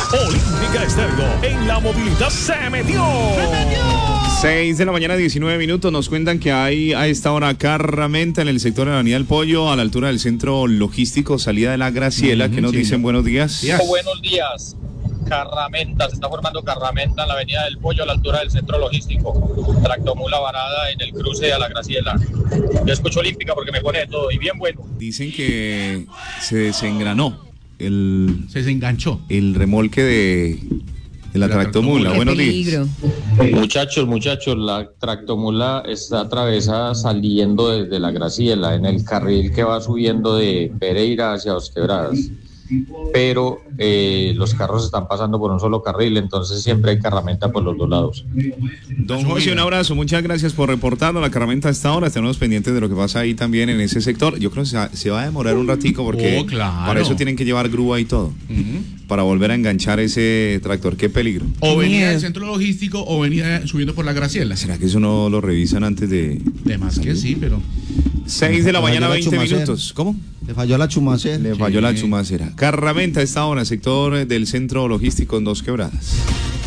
Olímpica Estéreo en la movilidad se metió. 6 de la mañana, 19 minutos. Nos cuentan que hay a esta hora cargamenta en el sector de la Avenida del Pollo, a la altura del centro logístico, salida de la Graciela. ¿Qué nos dicen? Buenos días. Buenos días. Carramenta, se está formando carramenta en la Avenida del Pollo, a la altura del centro logístico. Tractomula varada en el cruce a la Graciela. Yo escucho Olímpica porque me pone de todo y bien bueno. Dicen que se desengranó se desenganchó el remolque de la tractomula. Buenos días. Muchachos, la tractomula está atravesada saliendo desde la Graciela en el carril que va subiendo de Pereira hacia Dos Quebradas. Pero los carros están pasando por un solo carril, entonces siempre hay carramenta por los dos lados. Don José, un abrazo, muchas gracias por reportarnos la carramenta a esta hora. Estamos pendientes de lo que pasa ahí también en ese sector. Yo creo que se va a demorar un ratico porque para eso tienen que llevar grúa y todo, para volver a enganchar ese tractor. Qué peligro. O venía del centro logístico o venía subiendo por la Graciela. ¿Será que eso no lo revisan antes de más que sí, pero 6 de la mañana, 20 minutos. ¿Cómo? Le falló la chumacera. Le falló la chumacera. Carramenta a esta hora, sector del centro logístico en Dos Quebradas.